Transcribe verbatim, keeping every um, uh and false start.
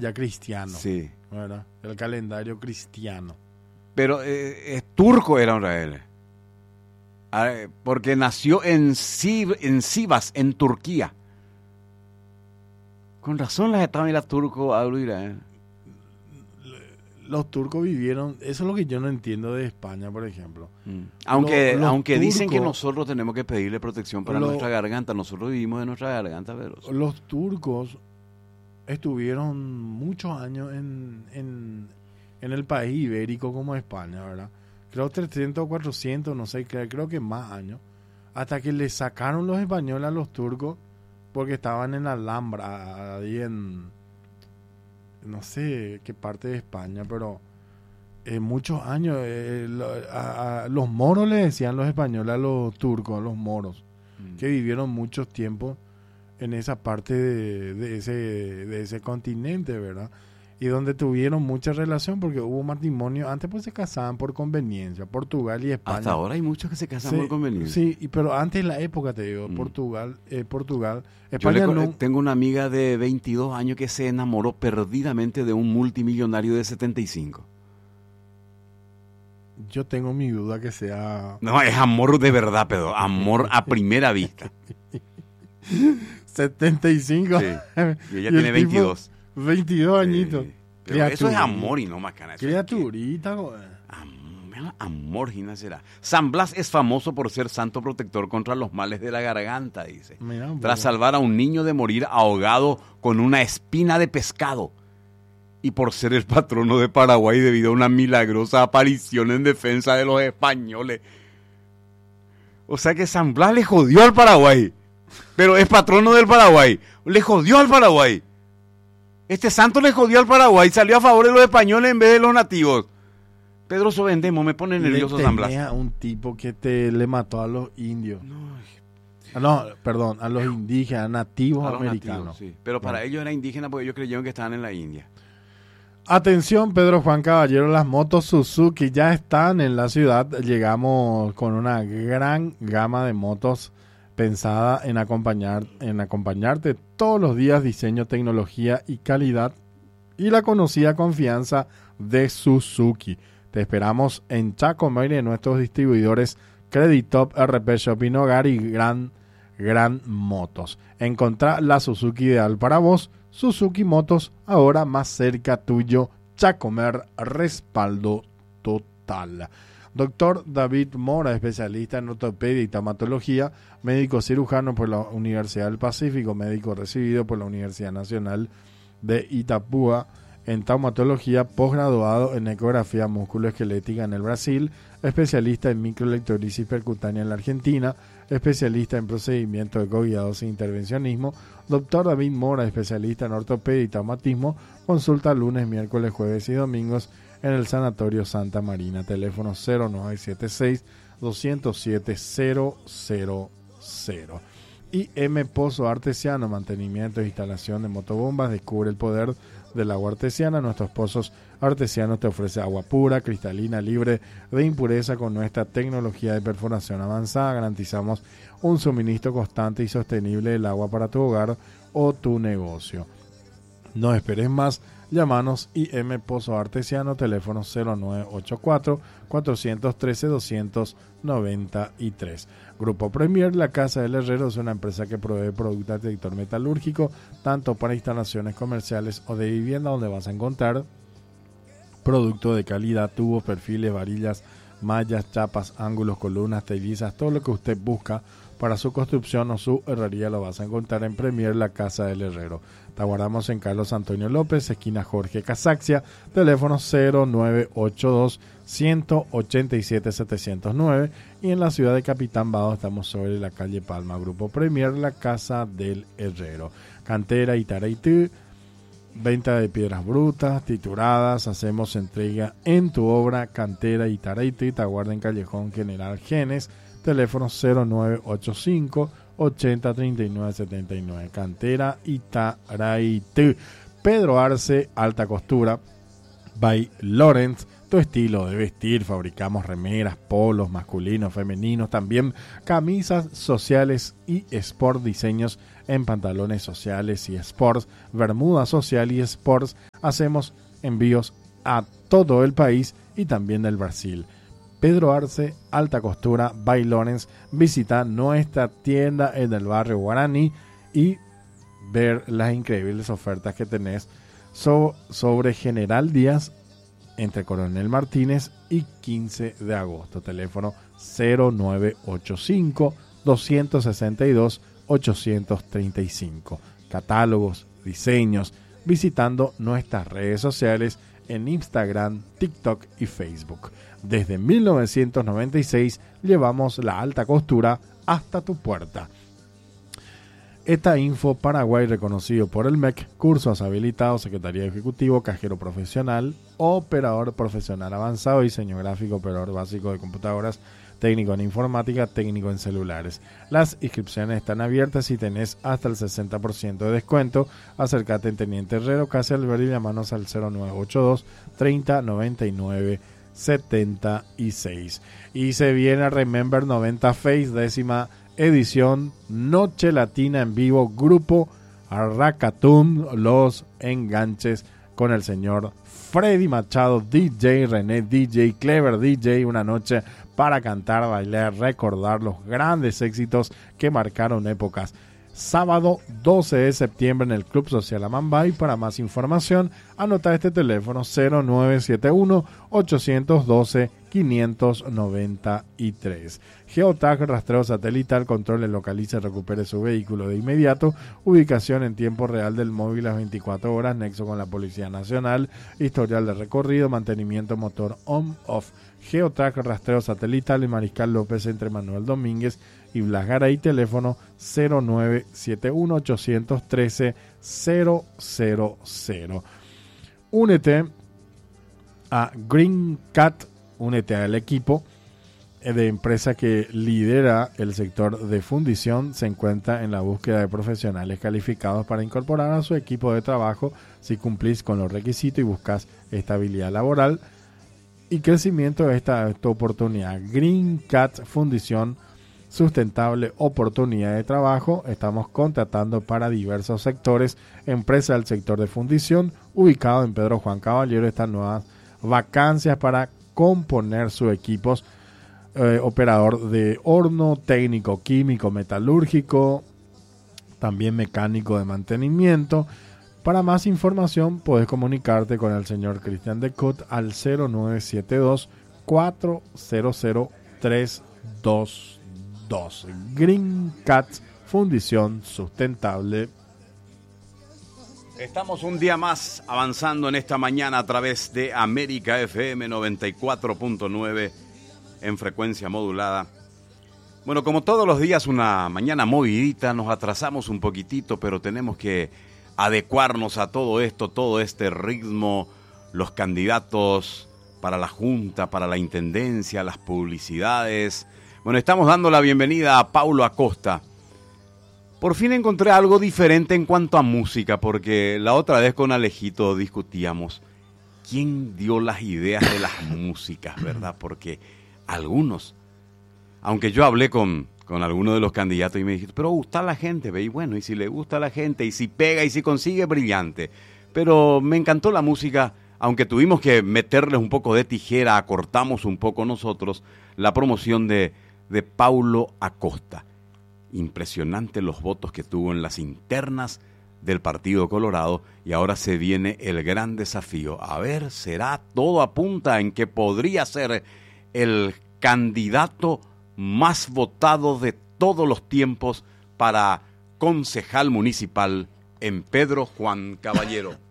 ya cristiano. Sí. ¿Verdad? El calendario cristiano. Pero eh, es turco era Israel. Ah, porque nació en, Sib, en Sivas, en Turquía. Con razón las estaban era turco a Israel. Los turcos vivieron, eso es lo que yo no entiendo de España, por ejemplo. Mm. Aunque, Lo- los aunque dicen que turcos- nosotros tenemos que pedirle protección para Lo- nuestra garganta, nosotros vivimos de nuestra garganta, pero Los turcos estuvieron muchos años en, en, en el país ibérico como España, ¿verdad? Creo trescientos o cuatrocientos, no sé, creo, creo que más años. Hasta que le sacaron los españoles a los turcos porque estaban en la Alhambra, ahí en, no sé qué parte de España, pero en muchos años eh, lo- a, a los moros le decían los españoles a los turcos, a los moros, mm. que vivieron muchos tiempos en esa parte de, de ese de ese continente, ¿verdad? Y donde tuvieron mucha relación porque hubo matrimonio. Antes pues se casaban por conveniencia, Portugal y España. Hasta ahora hay muchos que se casan Sí, por conveniencia. Sí, y, pero antes la época, te digo, Mm. Portugal, eh, Portugal, Yo España le co- no... tengo una amiga de veintidós años que se enamoró perdidamente de un multimillonario de setenta y cinco. Yo tengo mi duda que sea... No, es amor de verdad, Pedro. Amor a primera vista. setenta y cinco. Sí. Y ella el tiene tipo, veintidós. veintidós añitos. Sí. Pero eso es Criaturita. amor y no macana. Eso es Criaturita, güey. Amor, amor, Gina, será. San Blas es famoso por ser santo protector contra los males de la garganta, dice. Mira, Tras bueno. salvar a un niño de morir ahogado con una espina de pescado. Y por ser el patrono de Paraguay debido a una milagrosa aparición en defensa de los españoles. O sea que San Blas le jodió al Paraguay. Pero es patrono del Paraguay. Le jodió al Paraguay. Este santo le jodió al Paraguay. Salió a favor de los españoles en vez de los nativos. Pedro Sovendemo, me pone nervioso Le San Blas. tenía un tipo que te le mató a los indios. No, Ah, no, perdón, a los indígenas, nativos a los americanos. nativos, sí. Pero para Bueno. ellos era indígena porque ellos creyeron que estaban en la India. Atención, Pedro Juan Caballero, las motos Suzuki ya están en la ciudad. Llegamos con una gran gama de motos pensada en acompañar, en acompañarte todos los días, diseño, tecnología y calidad y la conocida confianza de Suzuki. Te esperamos en Chacomeire, en nuestros distribuidores Creditop, R P Shopping Hogar y Gran Gran Motos. Encontrá la Suzuki ideal para vos. Suzuki Motos, ahora más cerca tuyo. Chacomer, respaldo total. Doctor David Mora, especialista en ortopedia y traumatología, médico cirujano por la Universidad del Pacífico, médico recibido por la Universidad Nacional de Itapúa en traumatología, posgraduado en ecografía musculoesquelética en el Brasil, especialista en microelectrolisis percutánea en la Argentina, especialista en procedimientos ecoguiados e intervencionismo. Doctor David Mora, especialista en ortopedia y traumatismo, consulta lunes, miércoles, jueves y domingos en el Sanatorio Santa Marina. Teléfono cero nueve siete seis, dos cero siete, cero cero cero. Y M Pozo Artesiano, mantenimiento e instalación de motobombas. Descubre el poder del agua artesiana. Nuestros pozos artesianos te ofrece agua pura, cristalina, libre de impureza. Con nuestra tecnología de perforación avanzada garantizamos un suministro constante y sostenible del agua para tu hogar o tu negocio. No esperes más, llámanos I M Pozo Artesiano, teléfono cero nueve ocho cuatro, cuatro uno tres, dos nueve tres. Grupo Premier, la Casa del Herrero, es una empresa que provee productos de sector metalúrgico, tanto para instalaciones comerciales o de vivienda, donde vas a encontrar productos de calidad, tubos, perfiles, varillas, mallas, chapas, ángulos, columnas, tablizas, todo lo que usted busca para su construcción o su herrería lo vas a encontrar en Premier, la Casa del Herrero. Te aguardamos en Carlos Antonio López, esquina Jorge Casaxia, teléfono cero nueve ocho dos, uno ocho siete, siete cero nueve, y en la ciudad de Capitán Bado estamos sobre la calle Palma. Grupo Premier, la Casa del Herrero. Cantera Itaraitú, venta de piedras brutas, trituradas, hacemos entrega en tu obra. Cantera Itaraitú, te aguarda en Callejón General Genes, teléfono cero nueve ocho cinco, ochenta, treinta y nueve, setenta y nueve. Cantera Itaraitú. Pedro Arce, alta costura, by Lawrence, tu estilo de vestir. Fabricamos remeras, polos masculinos, femeninos, también camisas sociales y sport, diseños en pantalones sociales y sports, bermuda social y sports. Hacemos envíos a todo el país y también del Brasil. Pedro Arce, Alta Costura by Lawrence. Visita nuestra tienda en el barrio Guaraní y ver las increíbles ofertas que tenés so, sobre General Díaz entre Coronel Martínez y quince de agosto. Teléfono cero nueve ocho cinco, dos seis dos, ocho tres cinco. Catálogos, diseños, visitando nuestras redes sociales en Instagram, TikTok y Facebook. Desde mil novecientos noventa y seis llevamos la alta costura hasta tu puerta. Esta info, Paraguay reconocido por el M E C, cursos habilitados, secretaría ejecutivo, cajero profesional, operador profesional avanzado, diseño gráfico, operador básico de computadoras, técnico en informática, técnico en celulares. Las inscripciones están abiertas y tenés hasta el sesenta por ciento de descuento. Acércate en Teniente Herrero, Casa Alberdi, y llamanos al cero nueve ocho dos, treinta, noventa y nueve, setenta y seis. Y se viene Remember noventa Face, décima edición, Noche Latina en vivo, grupo Arracatum, Los Enganches, con el señor Freddy Machado, D J René, D J Clever, D J, una noche para cantar, bailar, recordar los grandes éxitos que marcaron épocas. Sábado doce de septiembre en el Club Social Amambay. Para más información, anota este teléfono cero nueve siete uno, ocho uno dos, cinco nueve tres. Geotag, rastreo satelital, controle, localice y recupere su vehículo de inmediato. Ubicación en tiempo real del móvil las veinticuatro horas, nexo con la Policía Nacional, historial de recorrido, mantenimiento motor on-off. Geotag, rastreo satelital, y Mariscal López entre Manuel Domínguez y Blas Garay, teléfono cero nueve siete uno, ocho uno tres, cero cero cero. Únete a Green Cat, únete al equipo de empresa que lidera el sector de fundición. Se encuentra en la búsqueda de profesionales calificados para incorporar a su equipo de trabajo si cumplís con los requisitos y buscas estabilidad laboral y crecimiento de esta, esta oportunidad. Green Cat Fundición, sustentable oportunidad de trabajo. Estamos contratando para diversos sectores. Empresa del sector de fundición, ubicado en Pedro Juan Caballero. Están nuevas vacancias para componer sus equipos. Eh, operador de horno, técnico químico metalúrgico, también mecánico de mantenimiento. Para más información puedes comunicarte con el señor Cristian Decut al cero nueve siete dos, cuatro cero cero, tres dos dos. Green Cat Fundición Sustentable. Estamos un día más avanzando en esta mañana a través de América F M noventa y cuatro punto nueve en frecuencia modulada. Bueno, como todos los días, una mañana movidita, nos atrasamos un poquitito, pero tenemos que adecuarnos a todo esto, todo este ritmo, los candidatos para la Junta, para la Intendencia, las publicidades. Bueno, estamos dando la bienvenida a Paulo Acosta. Por fin encontré algo diferente en cuanto a música, porque la otra vez con Alejito discutíamos quién dio las ideas de las músicas, ¿verdad? Porque algunos, aunque yo hablé con, con algunos de los candidatos y me dijiste, pero gusta a la gente, ve, y bueno, y si le gusta a la gente, y si pega, y si consigue, brillante. Pero me encantó la música, aunque tuvimos que meterles un poco de tijera, acortamos un poco nosotros la promoción de, de Paulo Acosta. Impresionante los votos que tuvo en las internas del Partido Colorado, y ahora se viene el gran desafío. A ver, será, todo apunta en que podría ser el candidato más votado de todos los tiempos para concejal municipal en Pedro Juan Caballero.